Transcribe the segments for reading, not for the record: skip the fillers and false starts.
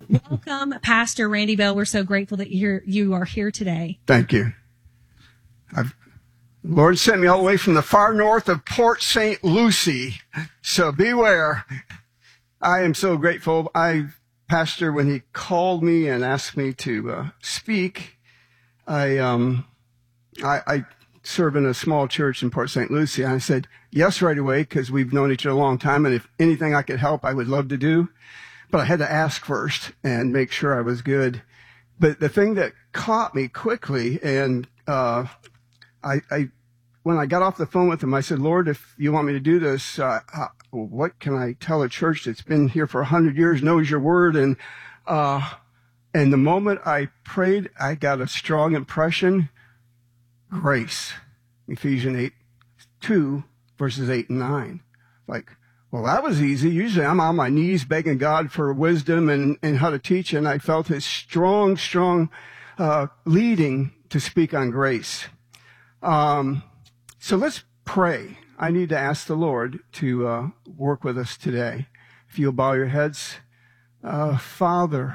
Welcome, Pastor Randy Bell. We're so grateful that you are here today. Thank you. Lord sent me all the way from the far north of Port St. Lucie, so beware. I am so grateful. Pastor, when he called me and asked me to speak, I serve in a small church in Port St. Lucie. And I said yes right away because we've known each other a long time, and if anything I could help, I would love to do. But I had to ask first and make sure I was good. But the thing that caught me quickly, and when I got off the phone with him, I said, Lord, if you want me to do this, what can I tell a church that's been here for 100 years, knows your word? And the moment I prayed, I got a strong impression. Grace. Ephesians 2, verses 8 and 9. Like, well, that was easy. Usually I'm on my knees begging God for wisdom and how to teach, and I felt his strong leading to speak on grace. So let's pray. I need to ask the Lord to work with us today. If you'll bow your heads. Father,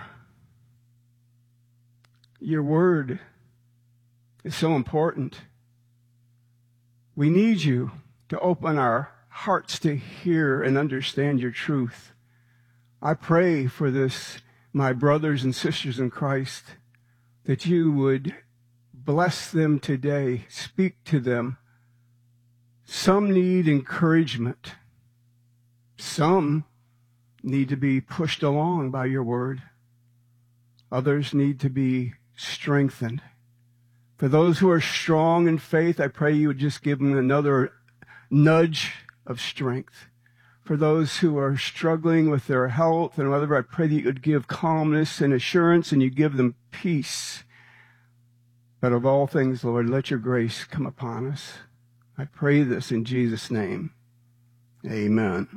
your word is so important. We need you to open our hearts to hear and understand your truth. I pray for this, my brothers and sisters in Christ, that you would bless them today, speak to them. Some need encouragement. Some need to be pushed along by your word. Others need to be strengthened. For those who are strong in faith, I pray you would just give them another nudge of strength. For those who are struggling with their health and whatever, I pray that you would give calmness and assurance and you give them peace. But of all things, Lord, let your grace come upon us. I pray this in Jesus' name. Amen.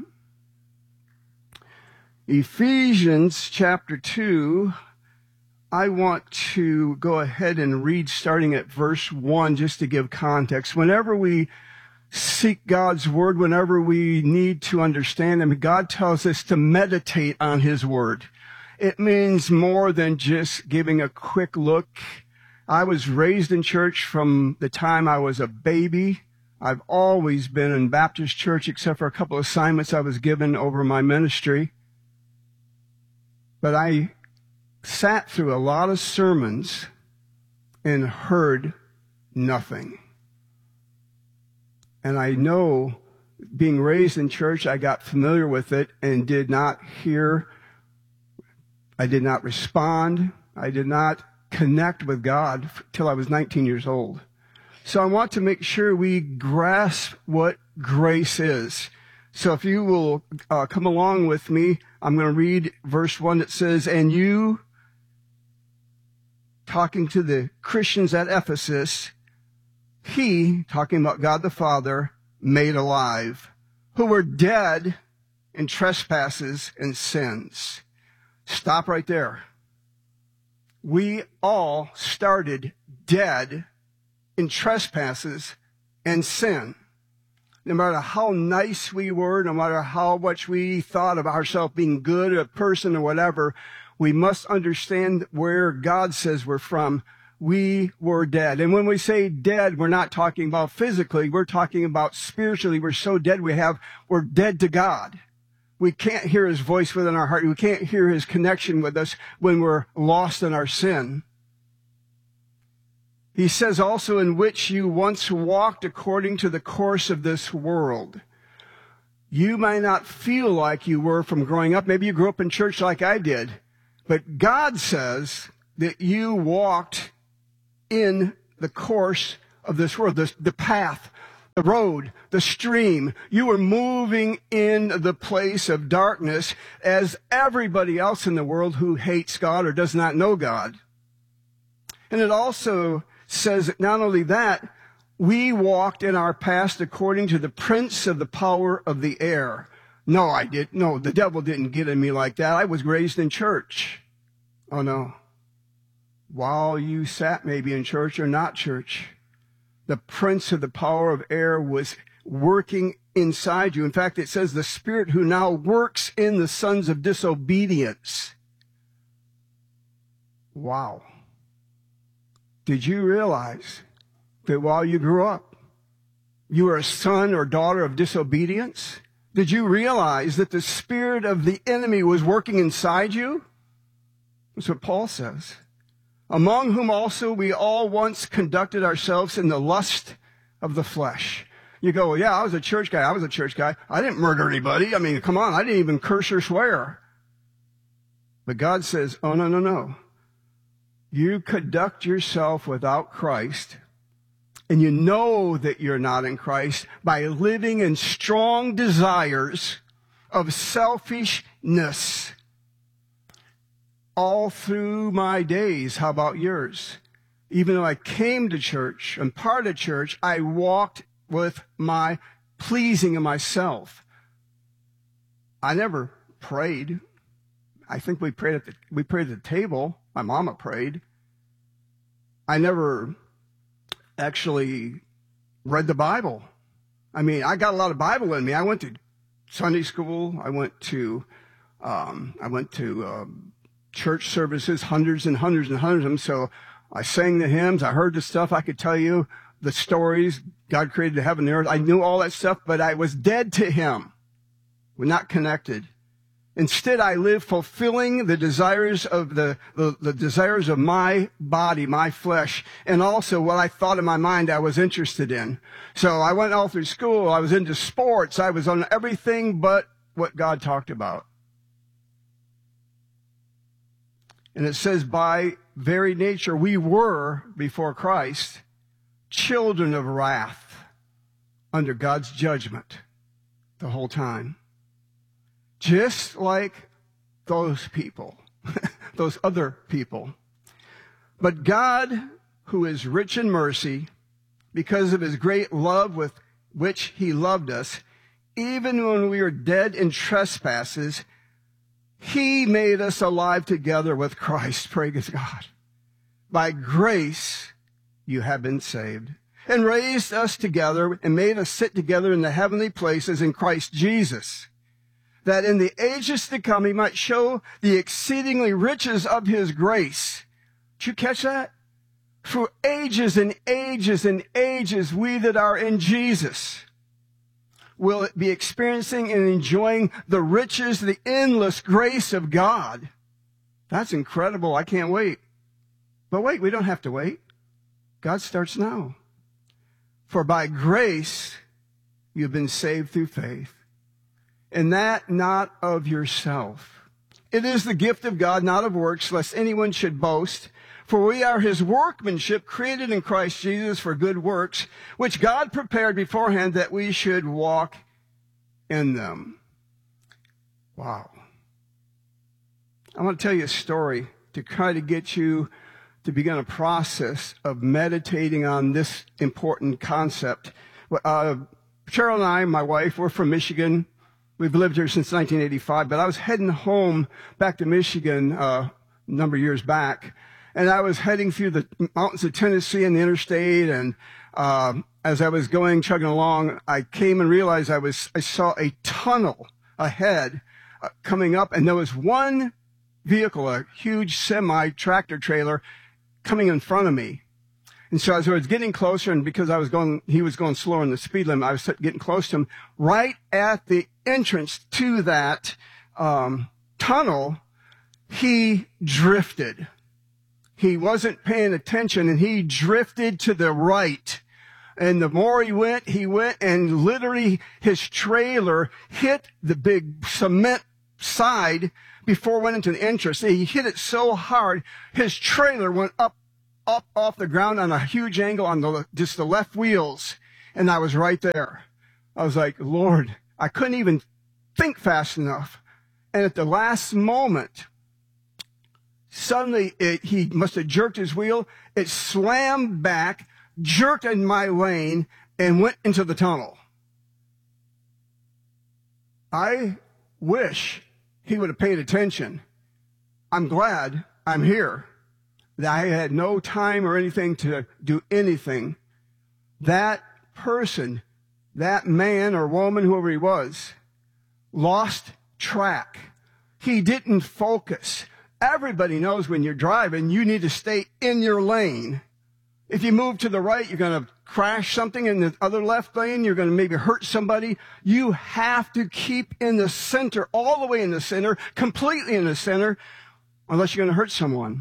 Ephesians chapter 2, I want to go ahead and read starting at verse 1 just to give context. Whenever we seek God's word, whenever we need to understand him, God tells us to meditate on his word. It means more than just giving a quick look. I was raised in church from the time I was a baby. I've always been in Baptist church except for a couple of assignments I was given over my ministry. But I sat through a lot of sermons and heard nothing. And I know, being raised in church, I got familiar with it and did not hear, I did not respond, I did not connect with God till I was 19 years old. So I want to make sure we grasp what grace is. So if you will come along with me, I'm going to read verse 1 that says, and you, talking to the Christians at Ephesus, he, talking about God the Father, made alive, who were dead in trespasses and sins. Stop right there. We all started dead in trespasses and sin. No matter how nice we were, no matter how much we thought of ourselves being good, a person or whatever, we must understand where God says we're from. We were dead. And when we say dead, we're not talking about physically. We're talking about spiritually. We're so dead we're dead to God. We can't hear his voice within our heart. We can't hear his connection with us when we're lost in our sin. He says also, in which you once walked according to the course of this world. You might not feel like you were from growing up. Maybe you grew up in church like I did. But God says that you walked in the course of this world, the path, the road, the stream. You were moving in the place of darkness as everybody else in the world who hates God or does not know God. And it also says that not only that, we walked in our past according to the prince of the power of the air. No, the devil didn't get in me like that. I was raised in church. Oh no. While you sat maybe in church or not church, the prince of the power of air was working inside you. In fact, it says the spirit who now works in the sons of disobedience. Wow. Did you realize that while you grew up, you were a son or daughter of disobedience? Did you realize that the spirit of the enemy was working inside you? That's what Paul says. Among whom also we all once conducted ourselves in the lust of the flesh. You go, well, yeah, I was a church guy. I didn't murder anybody. I mean, come on, I didn't even curse or swear. But God says, oh, no. You conduct yourself without Christ, and you know that you're not in Christ by living in strong desires of selfishness all through my days. How about yours? Even though I came to church and part of church, I walked with my pleasing of myself. I never prayed. I think we prayed at the table. My mama prayed. I never actually read the Bible. I mean, I got a lot of Bible in me. I went to Sunday school. I went to church services, hundreds and hundreds and hundreds of them. So I sang the hymns. I heard the stuff. I could tell you the stories. God created the heaven and the earth. I knew all that stuff, but I was dead to him. We're not connected. Instead, I lived fulfilling the desires of the desires of my body, my flesh, and also what I thought in my mind I was interested in. So I went all through school. I was into sports. I was on everything but what God talked about. And it says, by very nature, we were, before Christ, children of wrath under God's judgment the whole time. Just like those people, those other people. But God, who is rich in mercy, because of his great love with which he loved us, even when we were dead in trespasses, he made us alive together with Christ. Praise God. By grace, you have been saved, and raised us together and made us sit together in the heavenly places in Christ Jesus, that in the ages to come he might show the exceedingly riches of his grace. Did you catch that? For ages and ages and ages, we that are in Jesus will be experiencing and enjoying the riches, the endless grace of God. That's incredible. I can't wait. But wait, we don't have to wait. God starts now. For by grace you've been saved through faith, and that not of yourself. It is the gift of God, not of works, lest anyone should boast. For we are his workmanship, created in Christ Jesus for good works, which God prepared beforehand that we should walk in them. Wow. I want to tell you a story to try to get you to begin a process of meditating on this important concept. Cheryl and I, my wife, we're from Michigan. We've lived here since 1985, but I was heading home back to Michigan a number of years back, and I was heading through the mountains of Tennessee and the interstate, and as I was chugging along, I came and realized I saw a tunnel ahead coming up, and there was one vehicle, a huge semi-tractor trailer, coming in front of me. And so as I was getting closer, and because he was going slower in the speed limit, I was getting close to him. Right at the entrance to that tunnel, he drifted. He wasn't paying attention, and he drifted to the right. And the more he went, and literally his trailer hit the big cement side before it went into the entrance. He hit it so hard, his trailer went up off the ground on a huge angle on just the left wheels. And I was right there. I was like, Lord, I couldn't even think fast enough. And at the last moment, suddenly he must have jerked his wheel. It slammed back, jerked in my lane, and went into the tunnel. I wish he would have paid attention. I'm glad I'm here. That I had no time or anything to do anything. That person, that man or woman, whoever he was, lost track. He didn't focus. Everybody knows when you're driving, you need to stay in your lane. If you move to the right, you're going to crash something in the other left lane. You're going to maybe hurt somebody. You have to keep in the center, all the way in the center, completely in the center, unless you're going to hurt someone.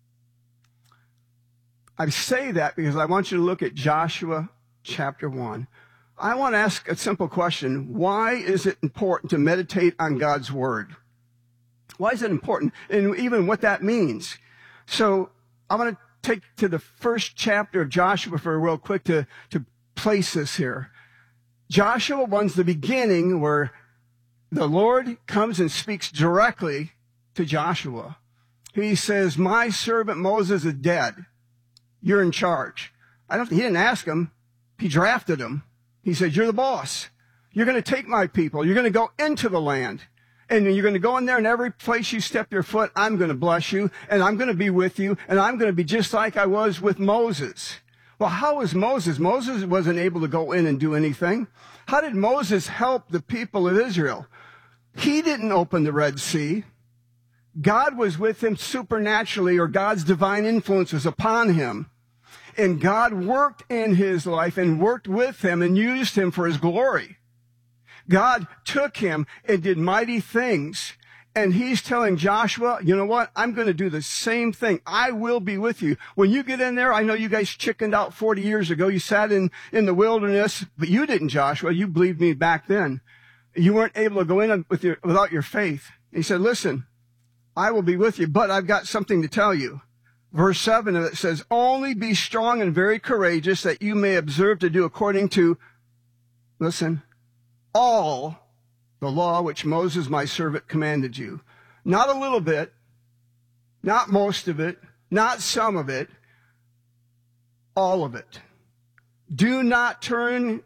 I say that because I want you to look at Joshua chapter 1. I want to ask a simple question. Why is it important to meditate on God's word? Why is it important? And even what that means. So I want to take to the first chapter of Joshua for real quick to place this here. Joshua 1's the beginning where the Lord comes and speaks directly to Joshua. He says, my servant Moses is dead. You're in charge. He didn't ask him. He drafted him. He said, you're the boss. You're going to take my people. You're going to go into the land. And you're going to go in there, and every place you step your foot, I'm going to bless you, and I'm going to be with you, and I'm going to be just like I was with Moses. Well, how was Moses? Moses wasn't able to go in and do anything. How did Moses help the people of Israel? He didn't open the Red Sea. God was with him supernaturally, or God's divine influence was upon him. And God worked in his life and worked with him and used him for his glory. God took him and did mighty things. And he's telling Joshua, you know what? I'm going to do the same thing. I will be with you. When you get in there, I know you guys chickened out 40 years ago. You sat in the wilderness, but you didn't, Joshua. You believed me back then. You weren't able to go in without your faith. He said, listen, I will be with you, but I've got something to tell you. Verse 7 of it says, only be strong and very courageous that you may observe to do according to, listen, all the law which Moses my servant commanded you. Not a little bit, not most of it, not some of it, all of it. Do not turn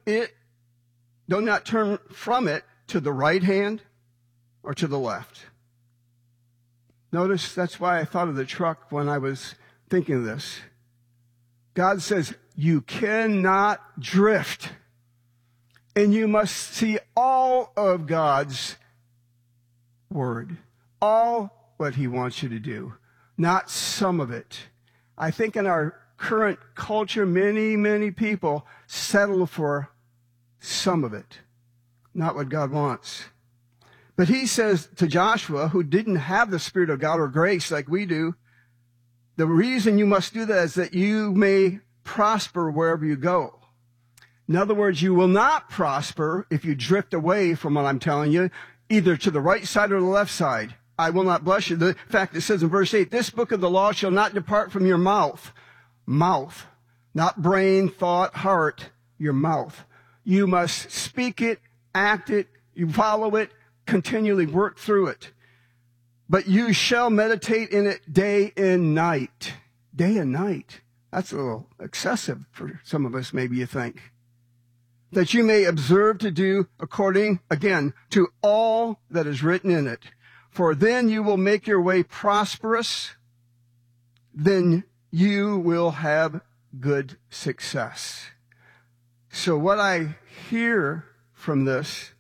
from it to the right hand or to the left. Notice that's why I thought of the truck when I was thinking of this. God says, you cannot drift. And you must see all of God's word. All what he wants you to do. Not some of it. I think in our current culture, many people settle for some of it. Not what God wants. But he says to Joshua, who didn't have the Spirit of God or grace like we do, the reason you must do that is that you may prosper wherever you go. In other words, you will not prosper if you drift away from what I'm telling you, either to the right side or the left side. I will not bless you. In fact, it says in verse 8, this book of the law shall not depart from your mouth. Mouth. Not brain, thought, heart. Your mouth. You must speak it, act it, you follow it, continually work through it. But you shall meditate in it day and night. Day and night. That's a little excessive for some of us, maybe you think. That you may observe to do according, again, to all that is written in it. For then you will make your way prosperous. Then you will have good success. So what I hear from this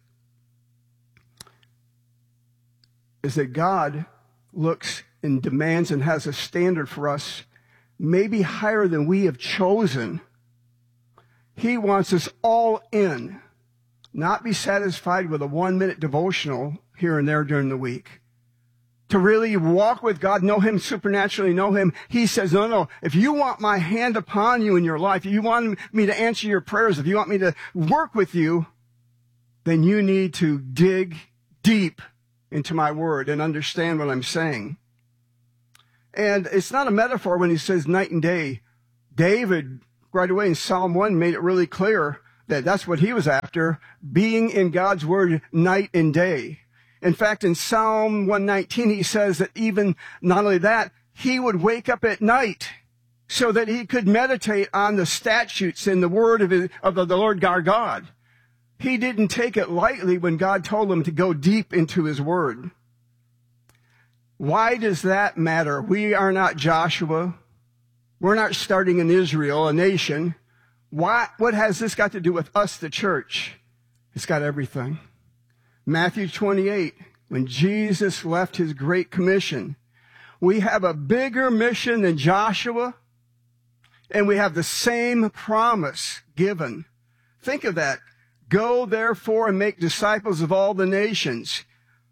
is that God looks and demands and has a standard for us maybe higher than we have chosen. He wants us all in, not be satisfied with a 1-minute devotional here and there during the week. To really walk with God, know him supernaturally, know him, he says, no, if you want my hand upon you in your life, if you want me to answer your prayers, if you want me to work with you, then you need to dig deep into my word and understand what I'm saying. And it's not a metaphor when he says night and day. David, right away in Psalm 1, made it really clear that that's what he was after, being in God's word night and day. In fact, in Psalm 119, he says that even not only that, he would wake up at night so that he could meditate on the statutes and the word of the Lord our God. He didn't take it lightly when God told him to go deep into his word. Why does that matter? We are not Joshua. We're not starting in Israel, a nation. What has this got to do with us, the church? It's got everything. Matthew 28, when Jesus left his great commission, We have a bigger mission than Joshua, and we have the same promise given. Think of that. Go, therefore, and make disciples of all the nations.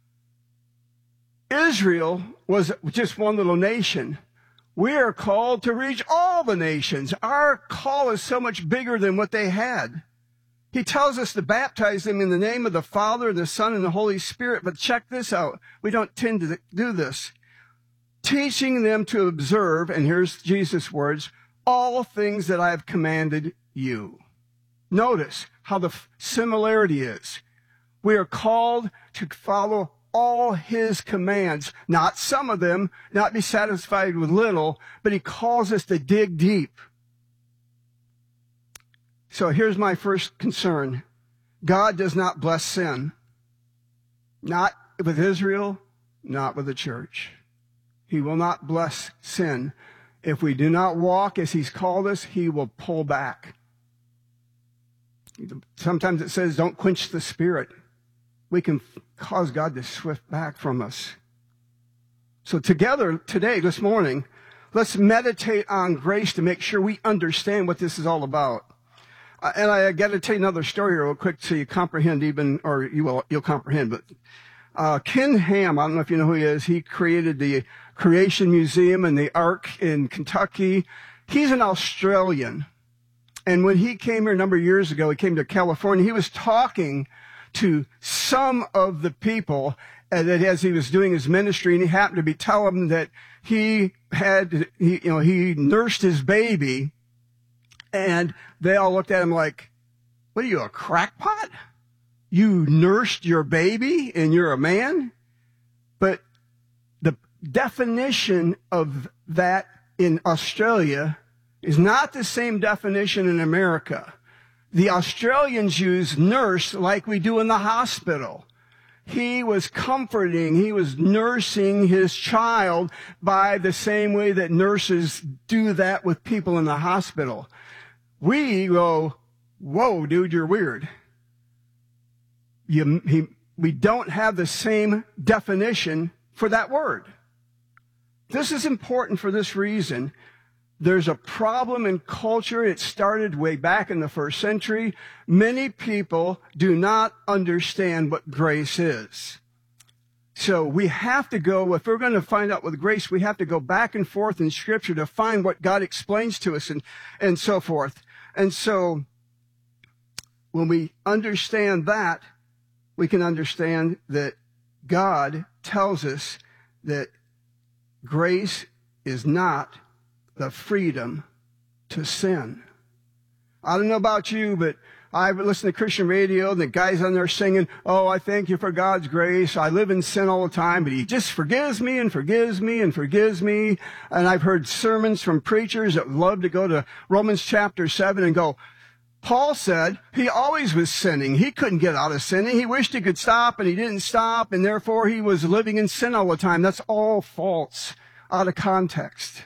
Israel was just one little nation. We are called to reach all the nations. Our call is so much bigger than what they had. He tells us to baptize them in the name of the Father, the Son, and the Holy Spirit. But check this out. We don't tend to do this. Teaching them to observe, and here's Jesus' words, all things that I have commanded you. Notice how the similarity is. We are called to follow all his commands, not some of them, not be satisfied with little, but he calls us to dig deep. So here's my first concern. God does not bless sin. Not with Israel, not with the church. He will not bless sin. If we do not walk as he's called us, he will pull back. Sometimes it says, don't quench the spirit. We can cause God to swift back from us. So together today, this morning, let's meditate on grace to make sure we understand what this is all about. And I got to tell you another story real quick so you comprehend you'll comprehend. But Ken Ham, I don't know if you know who he is. He created the Creation Museum and the Ark in Kentucky. He's an Australian. And when he came here a number of years ago, he came to California, he was talking to some of the people that as he was doing his ministry, and he happened to be telling them that he nursed his baby, and they all looked at him like, what are you, a crackpot? You nursed your baby and you're a man? But the definition of that in Australia is not the same definition in America. The Australians use nurse like we do in the hospital. He was comforting, he was nursing his child by the same way that nurses do that with people in the hospital. We go, whoa, dude, you're weird. We don't have the same definition for that word. This is important for this reason. There's a problem in culture. It started way back in the first century. Many people do not understand what grace is. So we have to go, if we're going to find out what grace, we have to go back and forth in Scripture to find what God explains to us and so forth. And so when we understand that, we can understand that God tells us that grace is not the freedom to sin. I don't know about you, but I listen to Christian radio, and the guys on there singing, oh, I thank you for God's grace. I live in sin all the time, but he just forgives me and forgives me and forgives me. And I've heard sermons from preachers that love to go to Romans chapter 7 and go, Paul said he always was sinning. He couldn't get out of sinning. He wished he could stop, and he didn't stop, and therefore he was living in sin all the time. That's all false, out of context.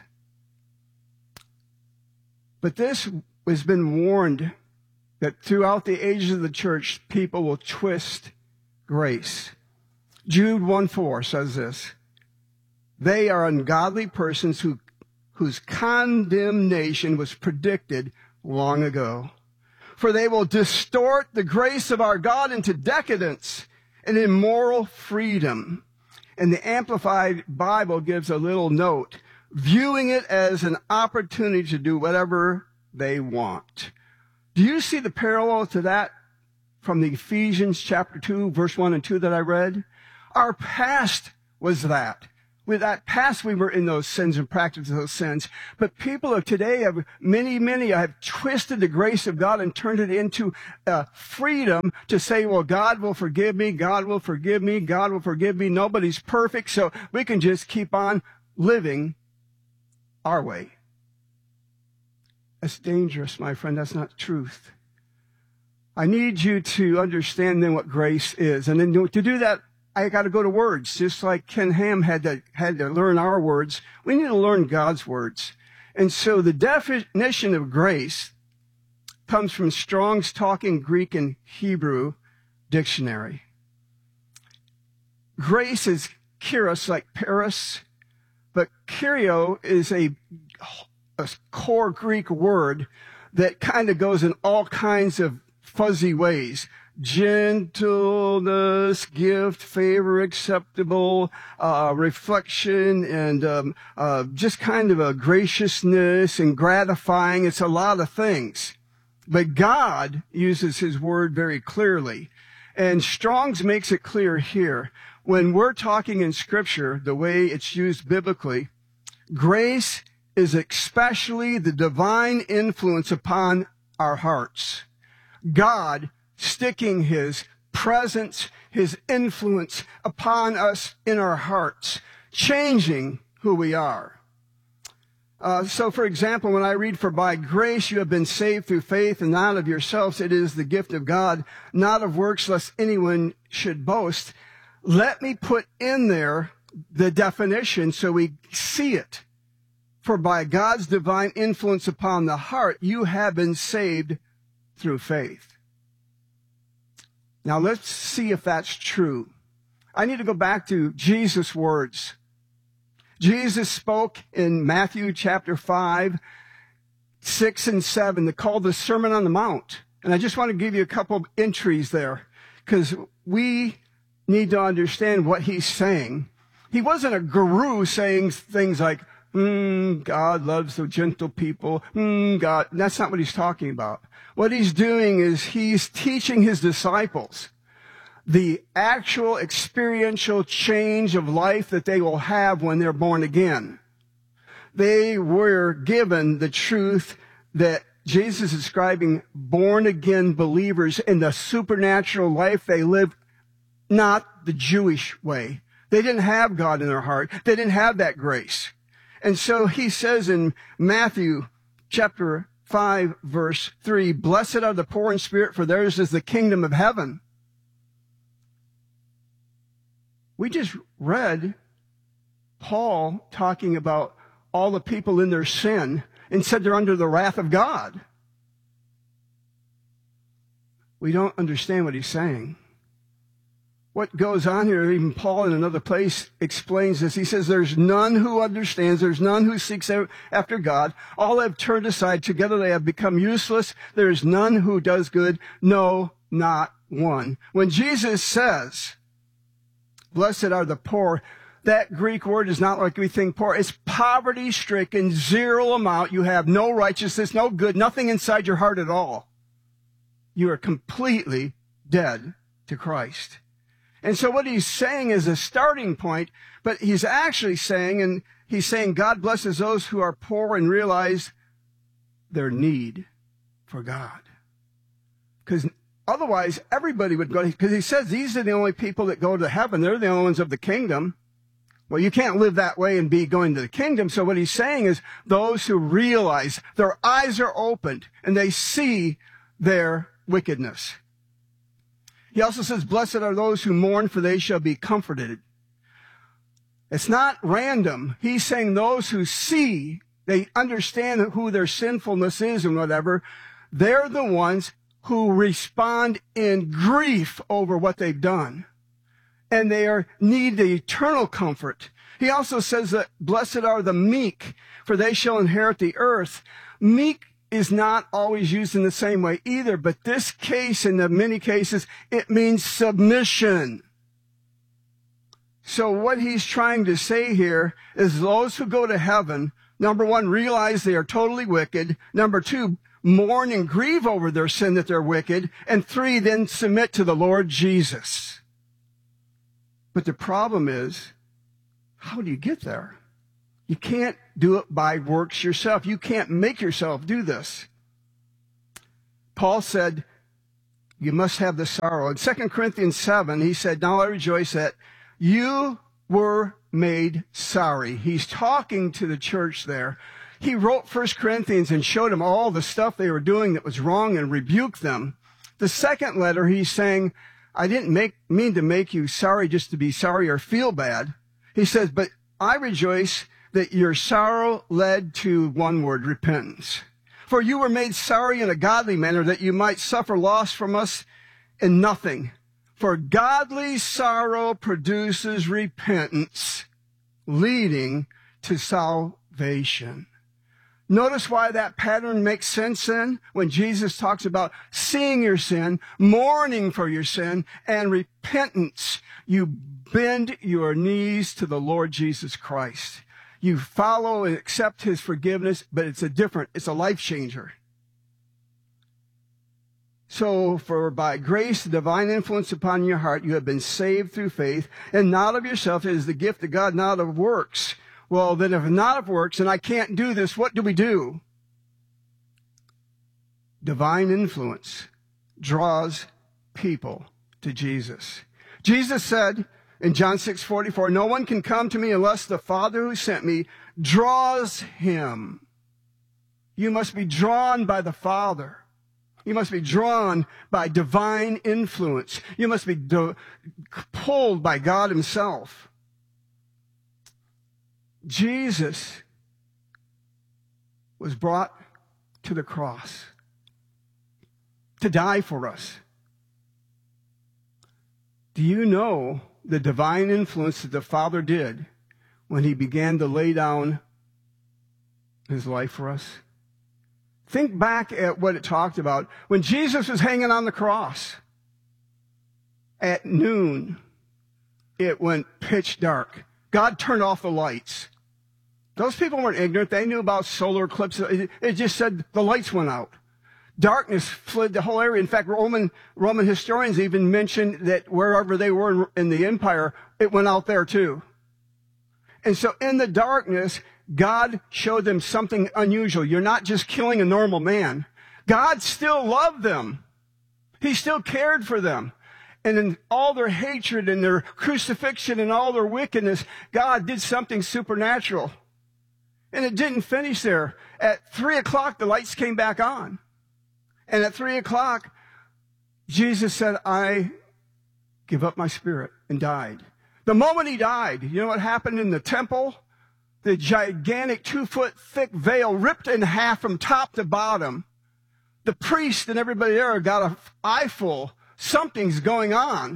But this has been warned that throughout the ages of the church, people will twist grace. Jude 1:4 says this, they are ungodly persons whose condemnation was predicted long ago. For they will distort the grace of our God into decadence and immoral freedom. And the Amplified Bible gives a little note, viewing it as an opportunity to do whatever they want. Do you see the parallel to that from the Ephesians chapter 2, verse 1 and 2 that I read? Our past was that. With that past, we were in those sins and practiced those sins. But people of today many have twisted the grace of God and turned it into freedom to say, well, God will forgive me, God will forgive me, God will forgive me. Nobody's perfect, so we can just keep on living our way. That's dangerous, my friend. That's not truth. I need you to understand then what grace is. And then to do that, I got to go to words, just like Ken Ham had to learn our words. We need to learn God's words. And so the definition of grace comes from Strong's Talking Greek and Hebrew dictionary. Grace is charis, like Paris, But Kyrio is a core Greek word that kind of goes in all kinds of fuzzy ways. Gentleness, gift, favor, acceptable, reflection, and just kind of a graciousness and gratifying. It's a lot of things. But God uses his word very clearly. And Strong's makes it clear here. When we're talking in Scripture, the way it's used biblically, grace is especially the divine influence upon our hearts. God sticking his presence, his influence upon us in our hearts, changing who we are. So, for example, when I read, "For by grace you have been saved through faith, and not of yourselves, it is the gift of God, not of works, lest anyone should boast," let me put in there the definition so we see it. For by God's divine influence upon the heart, you have been saved through faith. Now let's see if that's true. I need to go back to Jesus' words. Jesus spoke in Matthew chapter 5, 6 and 7, called the Sermon on the Mount. And I just want to give you a couple of entries there, because we need to understand what he's saying. He wasn't a guru saying things like, God loves the gentle people. God. That's not what he's talking about. What he's doing is he's teaching his disciples the actual experiential change of life that they will have when they're born again. They were given the truth that Jesus is describing born again believers in the supernatural life they live, not the Jewish way. They didn't have God in their heart. They didn't have that grace. And so he says in Matthew chapter 5, verse 3, "Blessed are the poor in spirit, for theirs is the kingdom of heaven." We just read Paul talking about all the people in their sin and said they're under the wrath of God. We don't understand what he's saying. What goes on here, even Paul in another place explains this. He says, "There's none who understands. There's none who seeks after God. All have turned aside. Together they have become useless. There is none who does good. No, not one." When Jesus says, "Blessed are the poor," that Greek word is not like we think poor. It's poverty-stricken, zero amount. You have no righteousness, no good, nothing inside your heart at all. You are completely dead to Christ. And so what he's saying is a starting point, but he's actually saying, God blesses those who are poor and realize their need for God. Because otherwise, everybody would go, because he says these are the only people that go to heaven. They're the only ones of the kingdom. Well, you can't live that way and be going to the kingdom. So what he's saying is those who realize their eyes are opened and they see their wickedness. He also says, "Blessed are those who mourn, for they shall be comforted." It's not random. He's saying those who see, they understand who their sinfulness is and whatever, they're the ones who respond in grief over what they've done. And they need the eternal comfort. He also says that blessed are the meek, for they shall inherit the earth. Meek is not always used in the same way either, but this case, in the many cases, it means submission. So what he's trying to say here is those who go to heaven, number one, realize they are totally wicked. Number two, mourn and grieve over their sin that they're wicked. And three, then submit to the Lord Jesus. But the problem is, how do you get there? You can't do it by works yourself. You can't make yourself do this. Paul said, you must have the sorrow. In 2 Corinthians 7, he said, "Now I rejoice that you were made sorry." He's talking to the church there. He wrote 1 Corinthians and showed them all the stuff they were doing that was wrong and rebuked them. The second letter, he's saying, I didn't mean to make you sorry just to be sorry or feel bad. He says, but I rejoice that your sorrow led to one word, repentance. For you were made sorry in a godly manner, that you might suffer loss from us in nothing. For godly sorrow produces repentance, leading to salvation. Notice why that pattern makes sense then when Jesus talks about seeing your sin, mourning for your sin, and repentance. You bend your knees to the Lord Jesus Christ. You follow and accept his forgiveness, but it's a life changer. So, for by grace, the divine influence upon your heart, you have been saved through faith, and not of yourself. It is the gift of God, not of works. Well, then if not of works, and I can't do this, what do? Divine influence draws people to Jesus. Jesus said in John 6:44, no one can come to me unless the Father who sent me draws him. You must be drawn by the Father. You must be drawn by divine influence. You must be pulled by God himself. Jesus was brought to the cross to die for us. Do you know the divine influence that the Father did when he began to lay down his life for us? Think back at what it talked about when Jesus was hanging on the cross. At noon, it went pitch dark. God turned off the lights. Those people weren't ignorant. They knew about solar eclipses. It just said the lights went out. Darkness flooded the whole area. In fact, Roman historians even mentioned that wherever they were in the empire, it went out there too. And so in the darkness, God showed them something unusual. You're not just killing a normal man. God still loved them. He still cared for them. And in all their hatred and their crucifixion and all their wickedness, God did something supernatural. And it didn't finish there. At 3 o'clock, the lights came back on. And at 3 o'clock, Jesus said, I give up my spirit, and died. The moment he died, you know what happened in the temple? The gigantic 2-foot thick veil ripped in half from top to bottom. The priest and everybody there got an eyeful. Something's going on.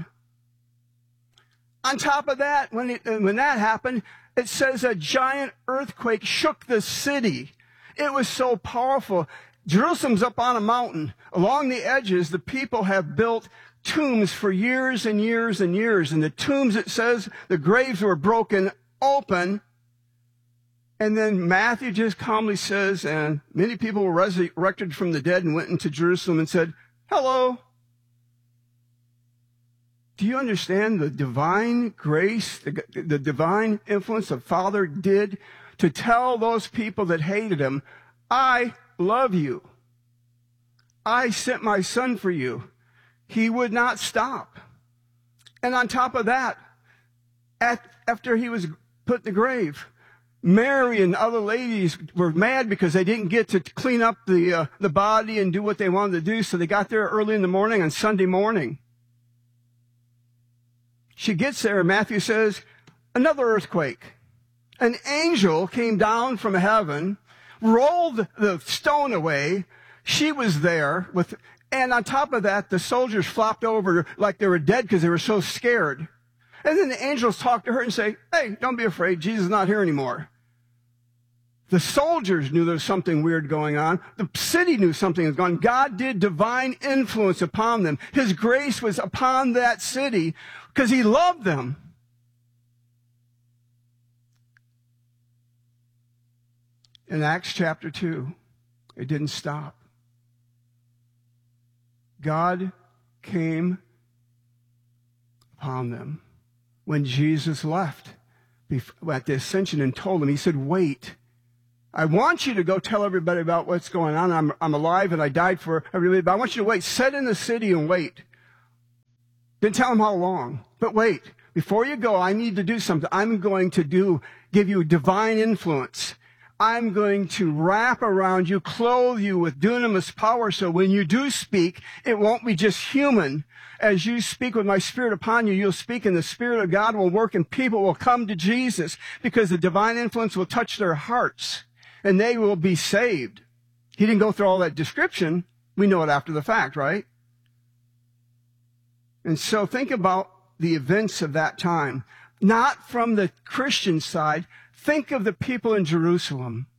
On top of that, when that happened, it says a giant earthquake shook the city. It was so powerful. Jerusalem's up on a mountain. Along the edges, the people have built tombs for years and years and years. And the tombs, it says, the graves were broken open. And then Matthew just calmly says, and many people were resurrected from the dead and went into Jerusalem and said, hello. Do you understand the divine grace, the divine influence the Father did to tell those people that hated him, I love you. I sent my son for you. He would not stop. And on top of that, after he was put in the grave, Mary and other ladies were mad because they didn't get to clean up the body and do what they wanted to do, so they got there early in the morning on Sunday morning. She gets there, and Matthew says, another earthquake. An angel came down from heaven, rolled the stone away. She was there and on top of that, the soldiers flopped over like they were dead because they were so scared. And then the angels talked to her and say, hey, don't be afraid. Jesus is not here anymore. The soldiers knew there was something weird going on. The city knew something was going on. God did divine influence upon them. His grace was upon that city because he loved them. In Acts chapter 2, it didn't stop. God came upon them when Jesus left at the ascension and told them, he said, wait, I want you to go tell everybody about what's going on. I'm alive and I died for everybody, but I want you to wait. Sit in the city and wait. Didn't tell them how long, but wait. Before you go, I need to do something. I'm going to give you divine influence. I'm going to wrap around you, clothe you with dunamis power, so when you do speak, it won't be just human. As you speak with my spirit upon you, you'll speak and the Spirit of God will work and people will come to Jesus because the divine influence will touch their hearts and they will be saved. He didn't go through all that description. We know it after the fact, right? And so think about the events of that time, not from the Christian side. Think of the people in Jerusalem.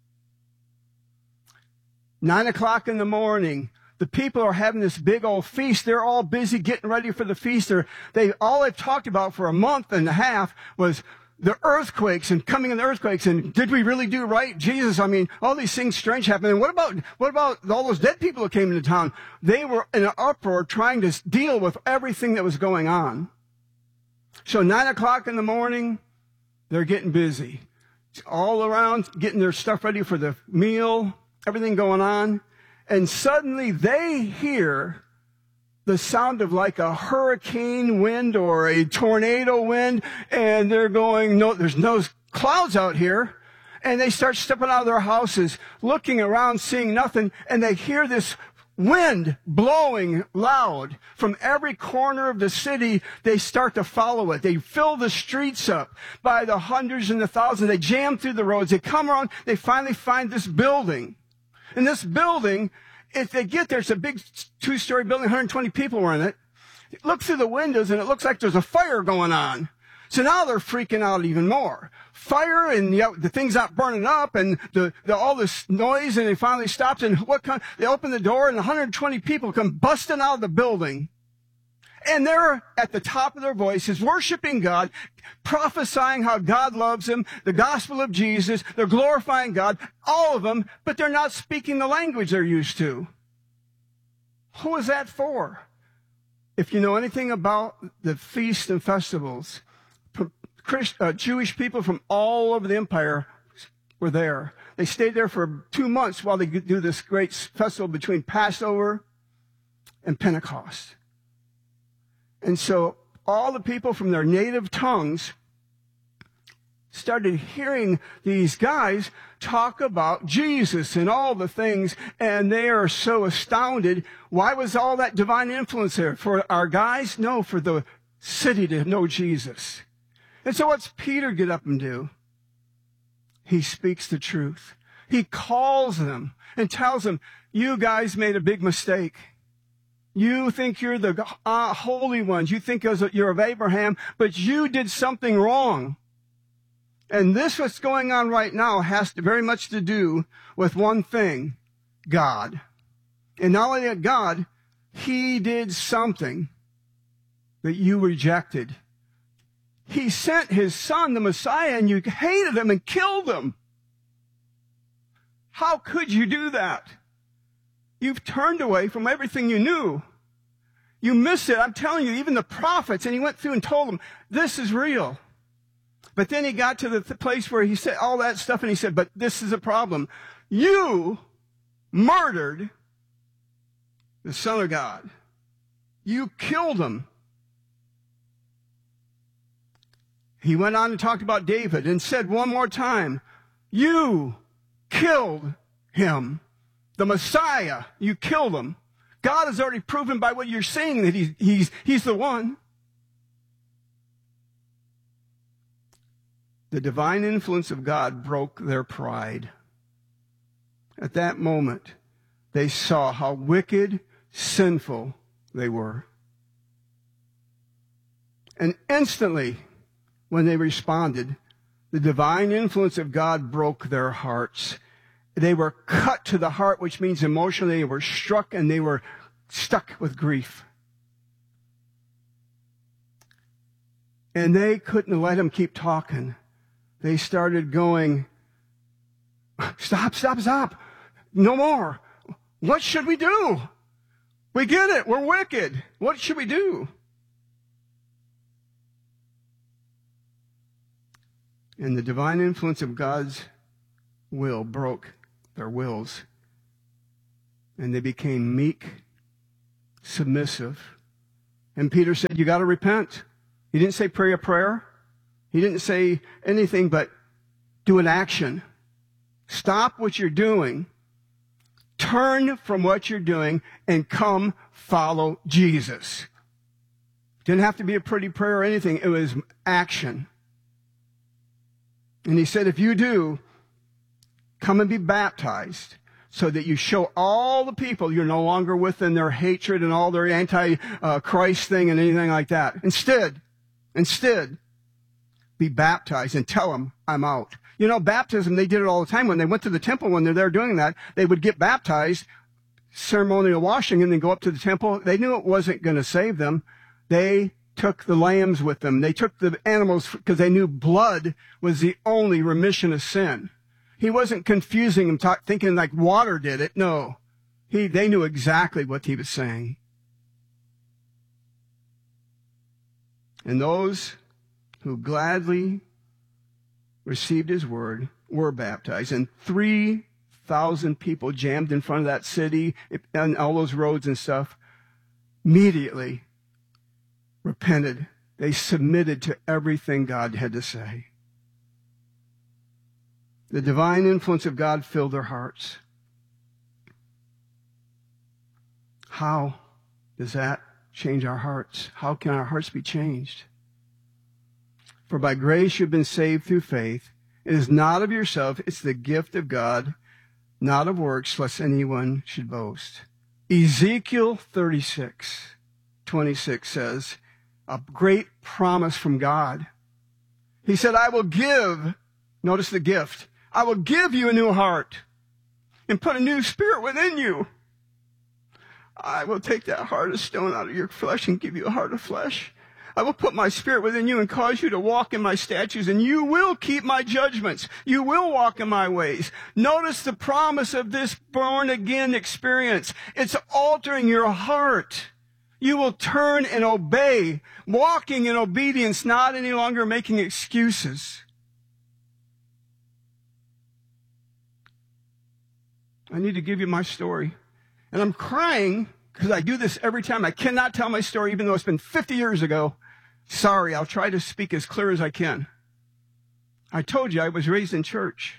9 o'clock in the morning, the people are having this big old feast. They're all busy getting ready for the feast. All they've talked about for a month and a half was the earthquakes and coming in the earthquakes. And did we really do right? Jesus, I mean, all these things strange happen. And what about all those dead people that came into town? They were in an uproar trying to deal with everything that was going on. So 9 o'clock in the morning, they're getting busy. All around, getting their stuff ready for the meal, everything going on. And suddenly they hear the sound of like a hurricane wind or a tornado wind, and they're going, no, there's no clouds out here. And they start stepping out of their houses, looking around, seeing nothing, and they hear this wind blowing loud from every corner of the city. They start to follow it. They fill the streets up by the hundreds and the thousands. They jam through the roads. They come around. They finally find this building. And this building, if they get there, it's a big 2-story building, 120 people were in it. Look through the windows, and it looks like there's a fire going on. So now they're freaking out even more. Fire, and the thing's not burning up, and all this noise, and it finally stops, and they open the door, and 120 people come busting out of the building. And they're at the top of their voices, worshiping God, prophesying how God loves them, the gospel of Jesus. They're glorifying God, all of them, but they're not speaking the language they're used to. Who is that for? If you know anything about the feasts and festivals, Jewish people from all over the empire were there. They stayed there for 2 months while they do this great festival between Passover and Pentecost. And so all the people from their native tongues started hearing these guys talk about Jesus and all the things, and they are so astounded. Why was all that divine influence there? For our guys? No, for the city to know Jesus. And so what's Peter get up and do? He speaks the truth. He calls them and tells them, you guys made a big mistake. You think you're the holy ones. You think you're of Abraham, but you did something wrong. And this what's going on right now has very much to do with one thing, God. And not only that, God, he did something that you rejected. He sent his son, the Messiah, and you hated him and killed him. How could you do that? You've turned away from everything you knew. You missed it. I'm telling you, even the prophets, and he went through and told them, this is real. But then he got to the place where he said all that stuff, and he said, but this is a problem. You murdered the Son of God. You killed him. He went on and talked about David and said one more time, you killed him. The Messiah, you killed him. God has already proven by what you're saying that he's the one. The divine influence of God broke their pride. At that moment, they saw how wicked, sinful they were. And instantly, when they responded, the divine influence of God broke their hearts. They were cut to the heart, which means emotionally they were struck and they were stuck with grief. And they couldn't let him keep talking. They started going, stop. No more. What should we do? We get it. We're wicked. What should we do? And the divine influence of God's will broke their wills. And they became meek, submissive. And Peter said, you got to repent. He didn't say pray a prayer. He didn't say anything but do an action. Stop what you're doing. Turn from what you're doing and come follow Jesus. Didn't have to be a pretty prayer or anything. It was action. And he said, if you do, come and be baptized so that you show all the people you're no longer within their hatred and all their anti-Christ thing and anything like that. Instead, be baptized and tell them, I'm out. You know, baptism, they did it all the time. When they went to the temple, when they're there doing that, they would get baptized, ceremonial washing, and then go up to the temple. They knew it wasn't going to save them. They took the lambs with them. They took the animals because they knew blood was the only remission of sin. He wasn't confusing them, thinking like water did it. No, they knew exactly what he was saying. And those who gladly received his word were baptized. And 3,000 people jammed in front of that city and all those roads and stuff immediately repented. They submitted to everything God had to say. The divine influence of God filled their hearts. How does that change our hearts? How can our hearts be changed? For by grace you've been saved through faith. It is not of yourself, it's the gift of God, not of works, lest anyone should boast. Ezekiel 36:26 says, a great promise from God. He said, I will give, notice the gift, I will give you a new heart and put a new spirit within you. I will take that heart of stone out of your flesh and give you a heart of flesh. I will put my spirit within you and cause you to walk in my statutes, and you will keep my judgments. You will walk in my ways. Notice the promise of this born-again experience. It's altering your heart. You will turn and obey, walking in obedience, not any longer making excuses. I need to give you my story. And I'm crying because I do this every time. I cannot tell my story even though it's been 50 years ago. Sorry, I'll try to speak as clear as I can. I told you I was raised in church.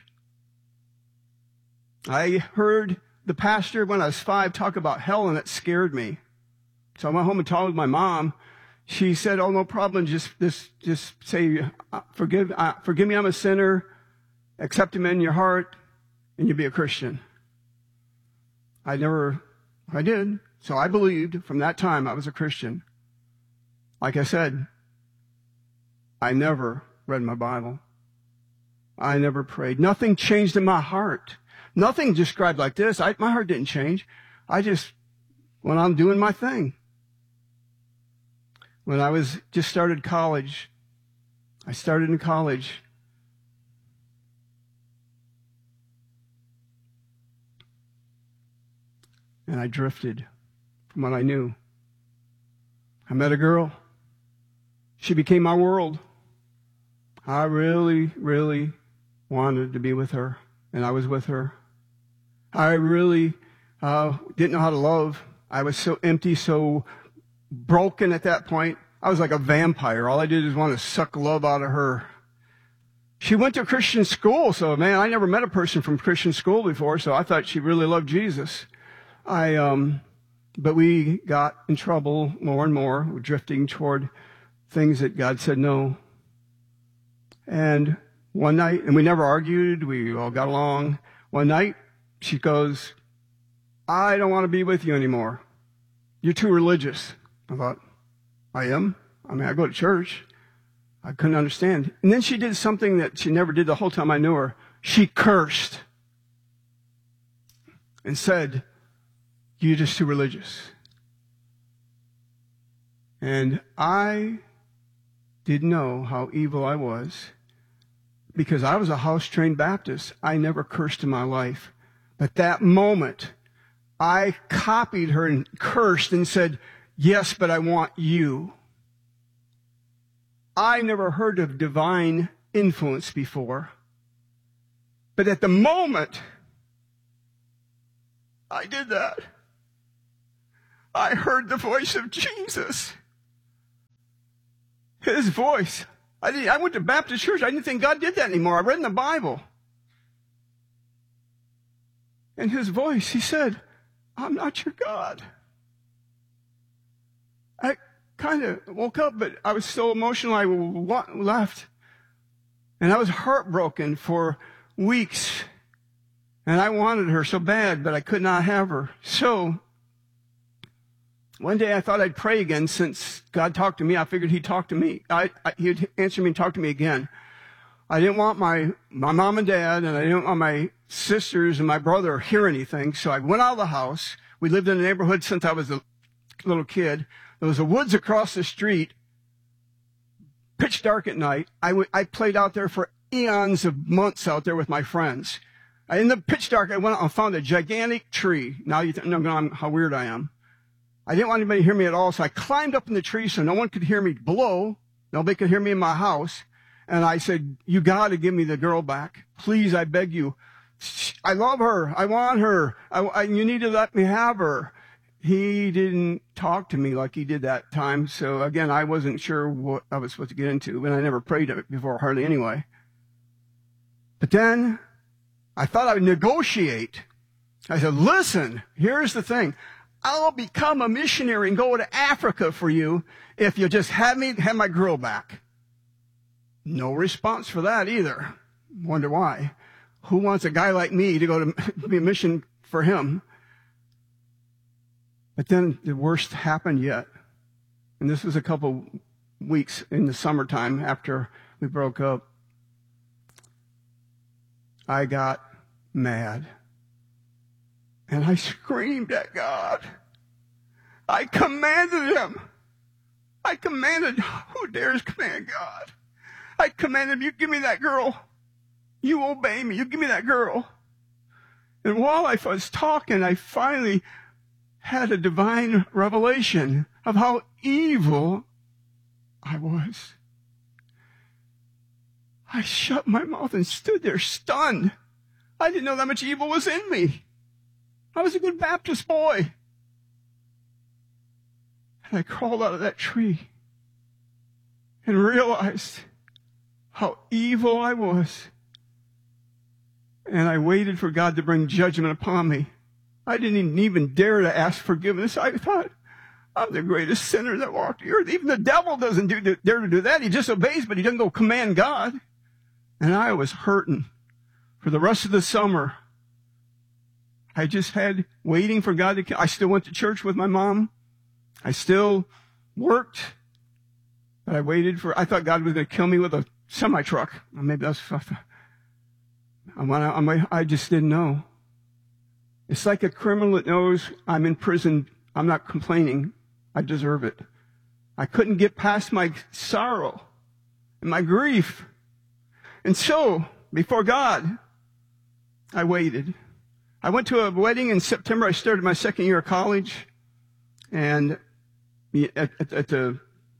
I heard the pastor when I was 5 talk about hell, and it scared me. So I went home and told my mom. She said, oh, no problem. Just say, forgive me, I'm a sinner. Accept him in your heart, and you'll be a Christian. I did. So I believed from that time I was a Christian. Like I said, I never read my Bible. I never prayed. Nothing changed in my heart. Nothing described like this. My heart didn't change. I just went on doing my thing. When I just started college, I started in college. And I drifted from what I knew. I met a girl. She became my world. I really, really wanted to be with her, and I was with her. I really didn't know how to love. I was so empty, so broken at that point. I was like a vampire. All I did is want to suck love out of her. She went to Christian school, so man, I never met a person from Christian school before, so I thought she really loved Jesus. But we got in trouble more and more. We're drifting toward things that God said no. And one night, and we never argued, we all got along. One night, she goes, I don't want to be with you anymore. You're too religious. I thought, I am? I mean, I go to church. I couldn't understand. And then she did something that she never did the whole time I knew her. She cursed and said, you're just too religious. And I didn't know how evil I was because I was a house-trained Baptist. I never cursed in my life. But that moment, I copied her and cursed and said, yes, but I want you. I never heard of divine influence before. But at the moment I did that, I heard the voice of Jesus. His voice. I went to Baptist church. I didn't think God did that anymore. I read in the Bible. And his voice, he said, I'm not your God. I kind of woke up, but I was so emotional I left. And I was heartbroken for weeks. And I wanted her so bad, but I could not have her. So one day I thought I'd pray again since God talked to me. I figured he'd talk to me. He'd answer me and talk to me again. I didn't want my mom and dad, and I didn't want my sisters and my brother to hear anything. So I went out of the house. We lived in the neighborhood since I was a little kid. There was the woods across the street, pitch dark at night. I played out there for eons of months out there with my friends. In the pitch dark, I went out and found a gigantic tree. Now you know how weird I am. I didn't want anybody to hear me at all, so I climbed up in the tree so no one could hear me below. Nobody could hear me in my house. And I said, you got to give me the girl back. Please, I beg you. I love her. I want her. You need to let me have her. He didn't talk to me like he did that time. So again, I wasn't sure what I was supposed to get into, and I never prayed it before hardly anyway. But then I thought I would negotiate. I said, listen, here's the thing. I'll become a missionary and go to Africa for you if you just have my girl back. No response for that either. Wonder why. Who wants a guy like me to go to be a mission for him? But then the worst happened yet. And this was a couple weeks in the summertime after we broke up. I got mad. And I screamed at God. I commanded him. I commanded, who dares command God? I commanded him, you give me that girl. You obey me. You give me that girl. And while I was talking, I finally had a divine revelation of how evil I was. I shut my mouth and stood there stunned. I didn't know that much evil was in me. I was a good Baptist boy. And I crawled out of that tree and realized how evil I was. And I waited for God to bring judgment upon me. I didn't even dare to ask forgiveness. I thought, I'm the greatest sinner that walked the earth. Even the devil doesn't dare to do that. He just obeys, but he doesn't go command God. And I was hurting for the rest of the summer. I just had waiting for God to. I still went to church with my mom. I still worked. But I waited for. I thought God was going to kill me with a semi-truck. Or maybe that's. I just didn't know. It's like a criminal that knows I'm in prison. I'm not complaining. I deserve it. I couldn't get past my sorrow and my grief. And so, before God, I waited. I went to a wedding in September. I started my second year of college. And after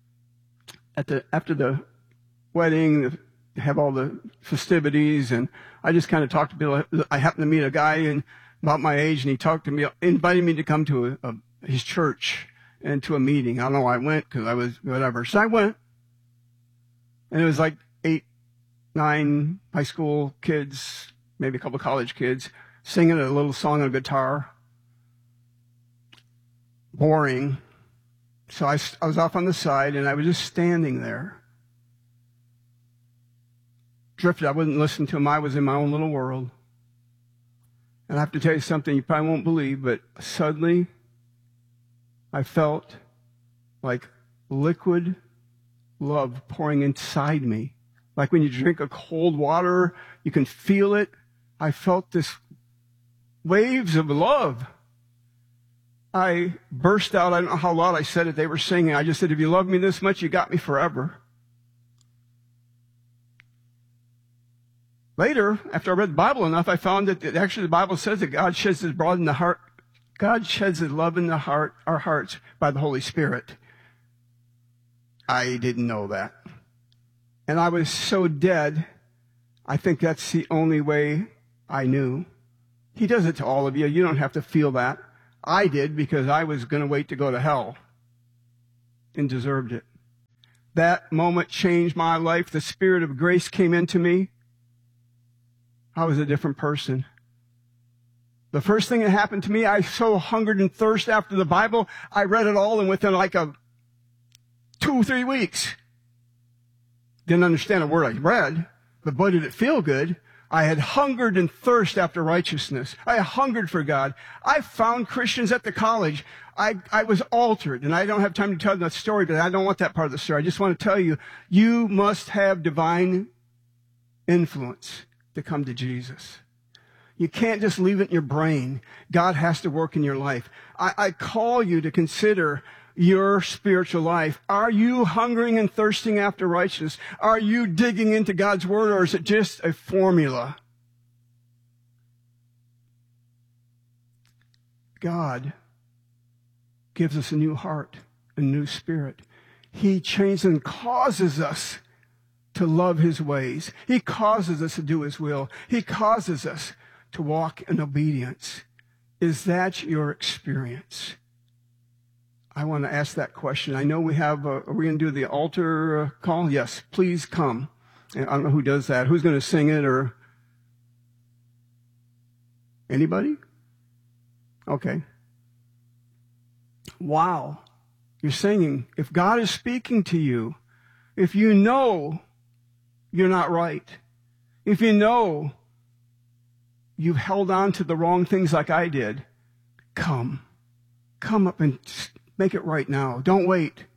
the wedding, they have all the festivities, and I just kind of talked to Bill. I happened to meet a guy about my age, and he talked to me, invited me to come to his church and to a meeting. I don't know why I went, because I was whatever. So I went, and it was like 8, 9 high school kids, maybe a couple of college kids, singing a little song on a guitar. Boring. So I was off on the side, and I was just standing there. Drifted. I wouldn't listen to him. I was in my own little world. And I have to tell you something you probably won't believe, but suddenly I felt like liquid love pouring inside me. Like when you drink a cold water, you can feel it. I felt this waves of love. I burst out. I don't know how loud I said it. They were singing. I just said, if you love me this much, you got me forever. Later, after I read the Bible enough, I found that actually the Bible says that God sheds his blood in the heart. God sheds his love in the heart, our hearts, by the Holy Spirit. I didn't know that. And I was so dead, I think that's the only way I knew. He does it to all of you. You don't have to feel that. I did, because I was going to wait to go to hell and deserved it. That moment changed my life. The Spirit of grace came into me. I was a different person. The first thing that happened to me, I so hungered and thirsted after the Bible, I read it all, and within like 2 or 3 weeks. Didn't understand a word I read, but boy, did it feel good. I had hungered and thirst after righteousness. I hungered for God. I found Christians at the college. I was altered, and I don't have time to tell that story, but I don't want that part of the story. I just want to tell you, you must have divine influence to come to Jesus. You can't just leave it in your brain. God has to work in your life. I call you to consider your spiritual life. Are you hungering and thirsting after righteousness? Are you digging into God's word, or is it just a formula? God gives us a new heart, a new spirit. He changes and causes us to love his ways. He causes us to do his will. He causes us to walk in obedience. Is that your experience? I want to ask that question. I know we have, are we going to do the altar call? Yes, please come. And I don't know who does that. Who's going to sing it, or anybody? Okay. Wow. You're singing. If God is speaking to you, if you know you're not right, if you know you've held on to the wrong things like I did, come up and make it right now. Don't wait.